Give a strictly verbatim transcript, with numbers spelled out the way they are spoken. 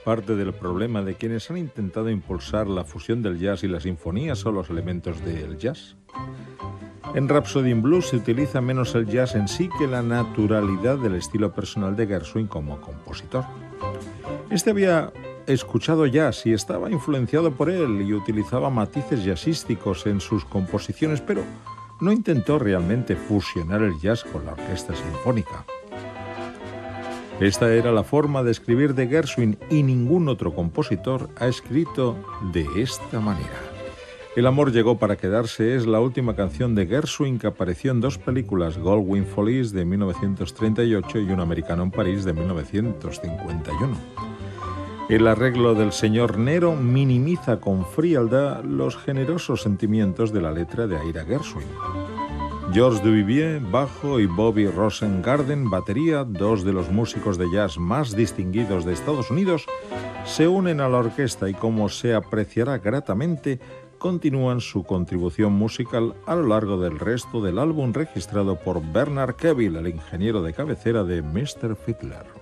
parte del problema de quienes han intentado impulsar la fusión del jazz y la sinfonía o los elementos del jazz? En Rhapsody in Blues se utiliza menos el jazz en sí que la naturalidad del estilo personal de Gershwin como compositor. Este había escuchado jazz y estaba influenciado por él y utilizaba matices jazzísticos en sus composiciones, pero no intentó realmente fusionar el jazz con la orquesta sinfónica. Esta era la forma de escribir de Gershwin y ningún otro compositor ha escrito de esta manera. El amor llegó para quedarse es la última canción de Gershwin que apareció en dos películas, Goldwyn Follies de mil novecientos treinta y ocho y Un americano en París de mil novecientos cincuenta y uno. El arreglo del señor Nero minimiza con frialdad los generosos sentimientos de la letra de Ira Gershwin. Georges Duvivier, bajo, y Bobby Rosengarten, batería, dos de los músicos de jazz más distinguidos de Estados Unidos, se unen a la orquesta y, como se apreciará gratamente, continúan su contribución musical a lo largo del resto del álbum registrado por Bernard Kevill, el ingeniero de cabecera de mister Fiddler.